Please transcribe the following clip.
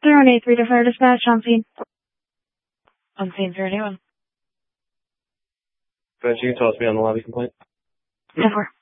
318 to fire dispatch on scene. On scene for anyone. But you can toss me on the lobby complaint. 10-4.